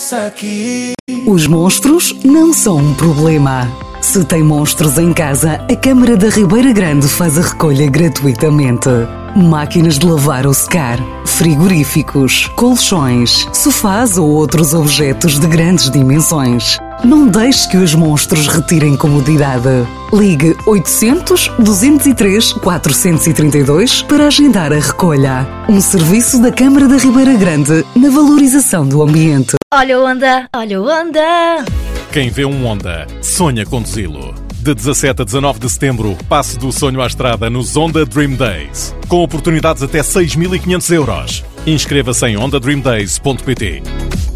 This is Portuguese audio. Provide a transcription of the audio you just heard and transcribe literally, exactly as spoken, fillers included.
começa aqui. Os monstros não são um problema. Se tem monstros em casa, a Câmara da Ribeira Grande faz a recolha gratuitamente. Máquinas de lavar ou secar, frigoríficos, colchões, sofás ou outros objetos de grandes dimensões. Não deixe que os monstros retirem comodidade. Ligue oitocentos, duzentos e três, quatrocentos e trinta e dois para agendar a recolha. Um serviço da Câmara da Ribeira Grande na valorização do ambiente. Olha o Honda, olha o Honda. Quem vê um Honda, sonha conduzi-lo. De dezassete a dezanove de setembro, passe do sonho à estrada nos Honda Dream Days. Com oportunidades até seis mil e quinhentos euros. Inscreva-se em honda dream days ponto pt.